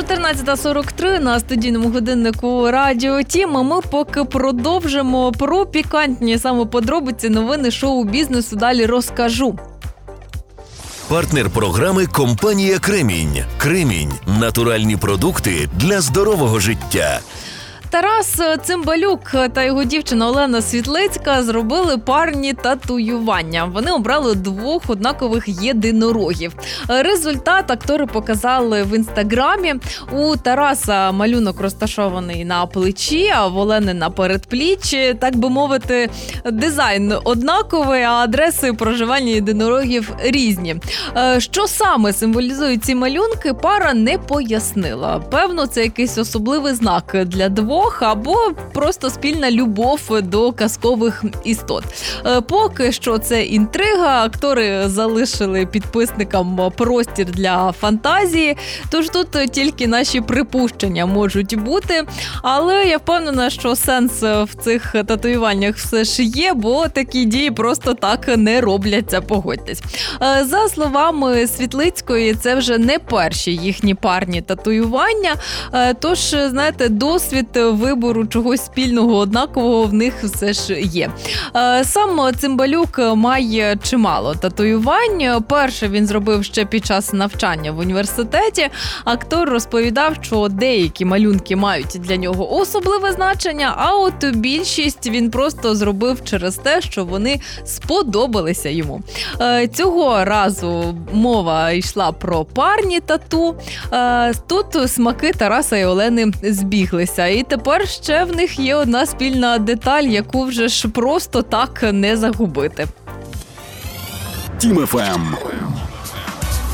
14:43 на студійному годиннику Радіо Тім. Ми поки продовжимо про пікантні саме подробиці новини шоу-бізнесу. Далі розкажу. Партнер програми – компанія «Кремінь». «Кремінь» – натуральні продукти для здорового життя. Тарас Цимбалюк та його дівчина Олена Світлицька зробили парні татуювання. Вони обрали двох однакових єдинорогів. Результат актори показали в Інстаграмі. У Тараса малюнок розташований на плечі, а в Олени на передпліччі. Так би мовити, дизайн однаковий, а адреси проживання єдинорогів різні. Що саме символізують ці малюнки, пара не пояснила. Певно, це якийсь особливий знак для двох, або просто спільна любов до казкових істот. Поки що це інтрига, актори залишили підписникам простір для фантазії, тож тут тільки наші припущення можуть бути, але я впевнена, що сенс в цих татуюваннях все ж є, бо такі дії просто так не робляться, погодьтесь. За словами Світлицької, це вже не перші їхні парні татуювання, тож, знаєте, досвід вибору чогось спільного, однакового в них все ж є. Сам Цимбалюк має чимало татуювань. Перше він зробив ще під час навчання в університеті. Актор розповідав, що деякі малюнки мають для нього особливе значення, а от більшість він просто зробив через те, що вони сподобалися йому. Цього разу мова йшла про парні тату. Тут смаки Тараса і Олени збіглися. І тепер ще в них є одна спільна деталь, яку вже ж просто так не загубити. Тім ФМ.